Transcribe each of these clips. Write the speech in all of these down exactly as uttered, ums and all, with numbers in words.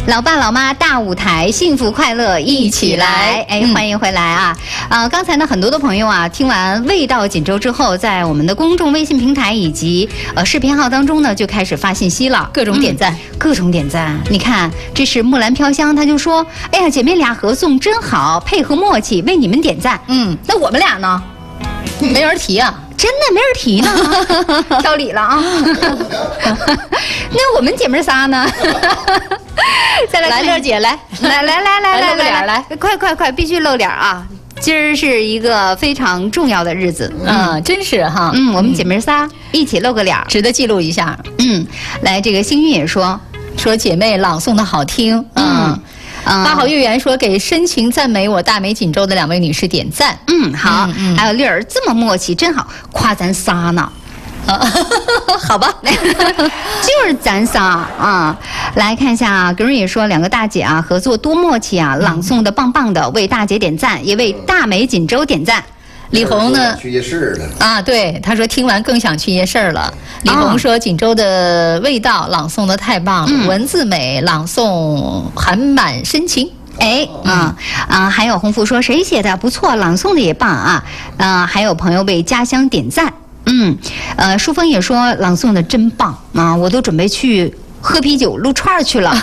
老爸老妈大舞台，幸福快乐一起来！哎， 嗯、 欢迎回来啊！呃，刚才呢，很多的朋友啊，听完味道锦州之后，在我们的公众微信平台以及呃视频号当中呢，就开始发信息了， 各种点赞， 嗯、各种点赞。你看，这是木兰飘香，他就说：“哎呀，姐妹俩合颂真好，配合默契，为你们点赞。” 嗯， 那我们俩呢？ 没人提啊。 真的没人提呢，挑理了啊！那我们姐妹仨呢？再来， 来乐姐来， 来来来来来露个脸来， 快快快，必须露脸啊！今儿是一个非常重要的日子， 嗯，真是哈， 嗯，我们姐妹仨一起露个脸， 值得记录一下。 嗯，来，这个幸运也说说姐妹朗诵的好听，嗯。八好月圆说给深情赞美我大美锦州的两位女士点赞。 嗯，好。嗯嗯、还有丽儿这么默契，真好，夸咱仨呢。 啊，好吧， 就是咱仨啊。来看一下啊，格瑞也说两个大姐啊合作多默契啊，朗诵的棒棒的，为大姐点赞，也为大美锦州点赞。 李红呢？ 去夜市了啊！对，他说听完更想去夜市了。李红说锦州的味道朗诵的太棒了，嗯、文字美，朗诵含满深情。 哎，嗯啊，还有洪福说谁写的不错，朗诵的也棒啊。啊，还有朋友为家乡点赞。嗯，呃，淑芬也说朗诵的真棒啊，我都准备去喝啤酒撸串去了。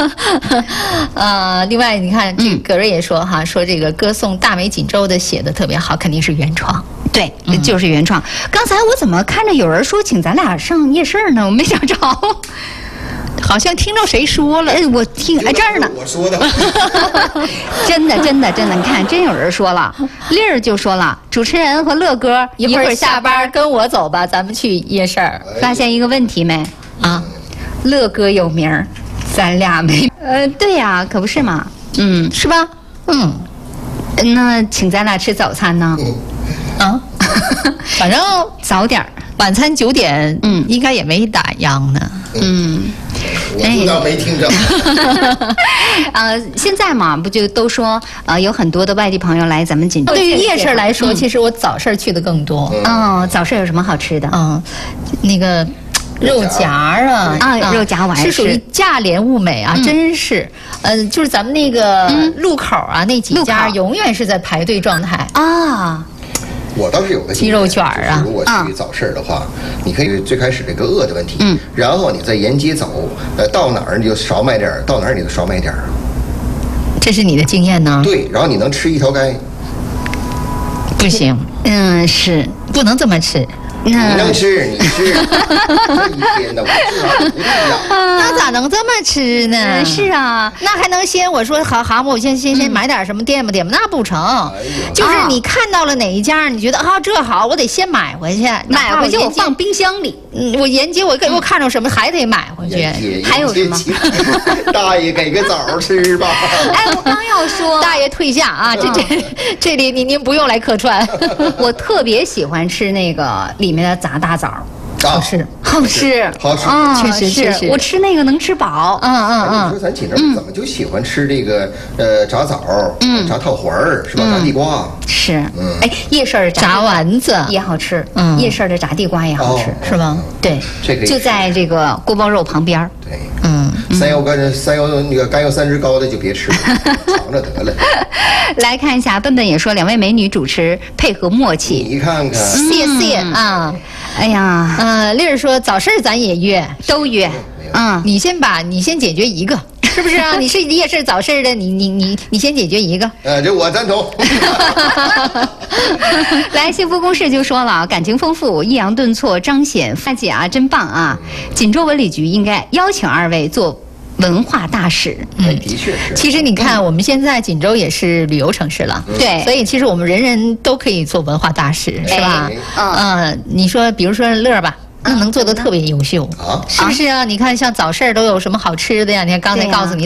呃，另外你看，这葛瑞也说哈，说这个歌颂大美锦州的写的特别好，肯定是原创。 对，嗯、就是原创。刚才我怎么看着有人说请咱俩上夜市呢？我没找着， 好像听着谁说了。 哎，我听哎这儿呢。 我说的。 真的，真的，真的，你看，真有人说了，丽儿就说了，主持人和乐哥一会儿下班跟我走吧，咱们去夜市。 发现一个问题没？ 啊。 乐哥有名儿，咱俩没。呃，对呀，可不是嘛。嗯， 是吧？嗯， 那请咱俩吃早餐呢？ 啊，反正早点儿， 晚餐九点，嗯，应该也没打烊呢。 嗯， 我倒没听着。 呃，现在嘛，不就都说呃，有很多的外地朋友来咱们锦州。 对于夜市来说，其实我早市去的更多。 嗯，早市有什么好吃的？ 嗯，那个。肉夹啊啊，肉夹我爱吃， 是属于价廉物美啊，真是，呃，就是咱们那个路口啊，那几家永远是在排队状态啊。 我倒是有个鸡肉卷啊， 如果去早市的话，你可以最开始这个饿的问题，嗯，然后你再沿街走，呃，到哪儿你就少买点，到哪儿你就少买点。 这是你的经验呢？ 对，然后你能吃一条街。 不行， 嗯，是不能这么吃。 你能吃，你吃，这一天的我至少不对呀。 那咋能这么吃呢？ 是啊， 那还能先我说好好嘛，我先先先买点什么点吧点吧，那不成。就是你看到了哪一家，你觉得啊这好，我得先买回去， 买回去我放冰箱里。 嗯，我沿街我我看着什么还得买回去。 还有什么？ 大爷给个枣吃吧。 哎，我刚要说， 大爷退下啊，这这这里您您不用来客串。 我特别喜欢吃那个里面的炸大枣。 好吃， 好吃， 好吃， 确实确实， 我吃那个能吃饱。 嗯嗯嗯。 你说咱锦州怎么就喜欢吃这个呃炸枣、嗯炸套环儿是吧？炸地瓜是，嗯，哎，夜市的炸丸子也好吃，嗯，夜市的炸地瓜也好吃，是吗？对， 这个就在这个锅包肉旁边。 对， 嗯， 三幺干三幺那个甘油三酯高的就别吃了，尝着得了。 来看一下，笨笨也说两位美女主持配合默契， 你看看， 谢谢啊。 哎呀， 嗯，丽儿说早市咱也约， 都约。嗯， 你先把你先解决一个，是不是啊？你是夜市早市的，你你你你先解决一个。 呃，这我赞同。 来，幸福公式就说了，感情丰富，抑扬顿挫彰显发姐啊，真棒啊！锦州文旅局应该邀请二位做文化大使。 嗯，的确是。 其实你看，我们现在锦州也是旅游城市了， 对， 所以其实我们人人都可以做文化大使，是吧？嗯，你说，比如说乐儿吧。那能做得特别优秀啊，是不是啊？你看，像早市都有什么好吃的呀？你看刚才告诉你。